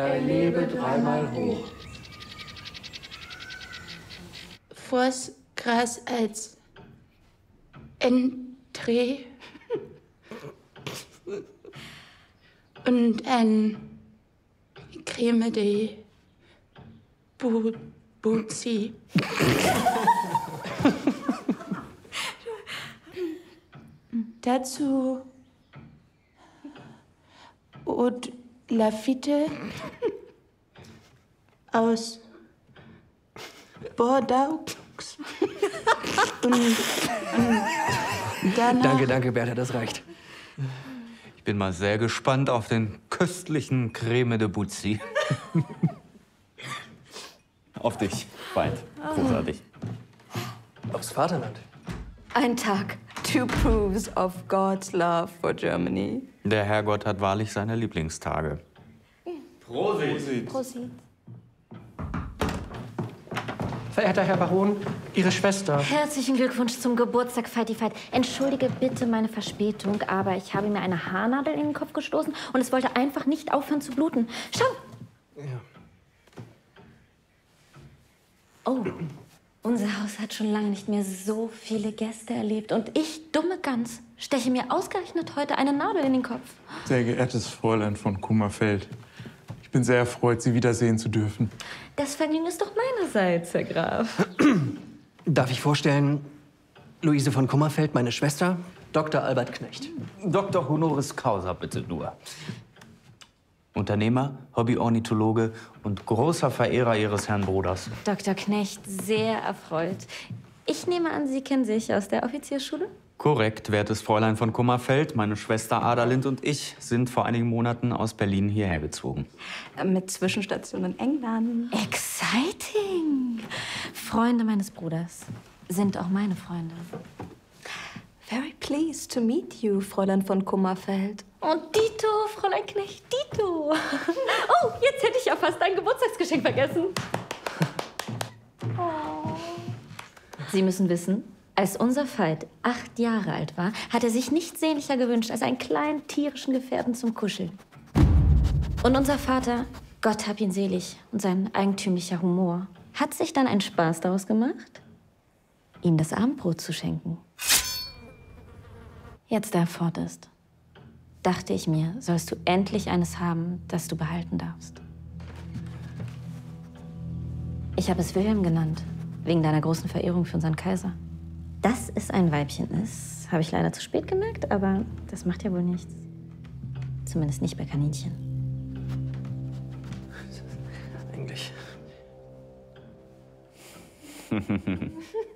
er lebe dreimal hoch. Vors Gras als Entree und ein Creme de Buzzi. Dazu Eau de Lafitte aus Bordeaux. Und danach... Danke, Bertha, das reicht. Ich bin mal sehr gespannt auf den köstlichen Creme de Buzzi. Auf dich, Feind. Großartig. Aufs Vaterland. Ein Tag. 2 proofs of God's love for Germany. Der Herrgott hat wahrlich seine Lieblingstage. Prosit. Prosit. Verehrter Herr Baron, Ihre Schwester. Herzlichen Glückwunsch zum Geburtstag, Fighty Fight. Entschuldige bitte meine Verspätung, aber ich habe mir eine Haarnadel in den Kopf gestoßen und es wollte einfach nicht aufhören zu bluten. Schau! Ja. Oh, unser Haus hat schon lange nicht mehr so viele Gäste erlebt. Und ich, dumme Gans, steche mir ausgerechnet heute eine Nadel in den Kopf. Sehr geehrtes Fräulein von Kummerfeld, ich bin sehr erfreut, Sie wiedersehen zu dürfen. Das Vergnügen ist doch meinerseits, Herr Graf. Darf ich vorstellen, Luise von Kummerfeld, meine Schwester, Dr. Albert Knecht. Dr. Honoris Causa, bitte nur. Unternehmer, Hobbyornithologe und großer Verehrer Ihres Herrn Bruders. Dr. Knecht, sehr erfreut. Ich nehme an, Sie kennen sich aus der Offiziersschule? Korrekt, wertes Fräulein von Kummerfeld. Meine Schwester Adalind und ich sind vor einigen Monaten aus Berlin hierher gezogen. Mit Zwischenstation in England. Exciting! Freunde meines Bruders sind auch meine Freunde. Very pleased to meet you, Fräulein von Kummerfeld. Und Dito, Fräulein Knecht, Dito. Oh, jetzt hätte ich ja fast ein Geburtstagsgeschenk vergessen. Oh. Sie müssen wissen, als unser Veit 8 Jahre alt war, hat er sich nichts sehnlicher gewünscht als einen kleinen tierischen Gefährten zum Kuscheln. Und unser Vater, Gott hab ihn selig und sein eigentümlicher Humor, hat sich dann einen Spaß daraus gemacht, ihm das Abendbrot zu schenken. Jetzt, da er fort ist, dachte ich mir, sollst du endlich eines haben, das du behalten darfst. Ich habe es Wilhelm genannt, wegen deiner großen Verehrung für unseren Kaiser. Dass es ein Weibchen ist, habe ich leider zu spät gemerkt, aber das macht ja wohl nichts. Zumindest nicht bei Kaninchen. Eigentlich.